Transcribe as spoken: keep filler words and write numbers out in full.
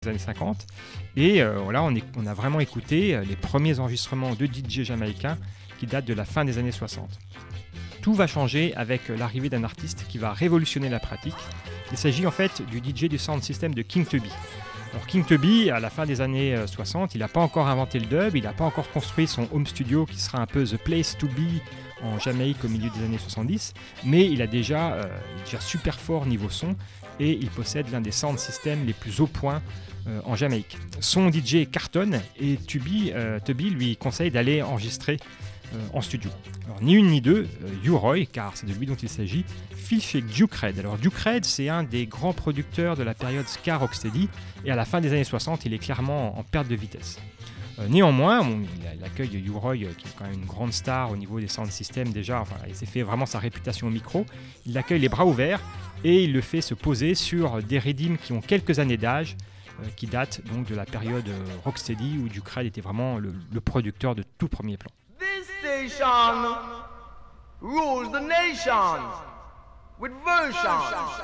des années cinquante. Et euh, voilà, on, est, on a vraiment écouté les premiers enregistrements de D J jamaïcains qui datent de la fin des années soixante. Tout va changer avec l'arrivée d'un artiste qui va révolutionner la pratique. Il s'agit en fait du D J du sound system de King Tubby. Alors King Tubby, à la fin des années soixante, il n'a pas encore inventé le dub, il n'a pas encore construit son home studio qui sera un peu the place to be en Jamaïque au milieu des années soixante-dix, mais il a déjà, euh, il est déjà super fort niveau son et il possède l'un des sound systems les plus au point euh, en Jamaïque. Son D J cartonne et Tubby, euh, Tubby lui conseille d'aller enregistrer euh, en studio. Alors ni une ni deux, euh, U-Roy, car c'est de lui dont il s'agit, file chez Duke Red. Alors Duke Red, c'est un des grands producteurs de la période ska rocksteady et à la fin des années soixante, il est clairement en, en perte de vitesse. Euh, néanmoins, bon, il, il accueille U-Roy, euh, qui est quand même une grande star au niveau des sound systems déjà, enfin, il s'est fait vraiment sa réputation au micro. Il l'accueille les bras ouverts et il le fait se poser sur des rythms qui ont quelques années d'âge, euh, qui datent donc de la période euh, rocksteady où Duke Red était vraiment le, le producteur de tout premier plan. This station rules the nation with version.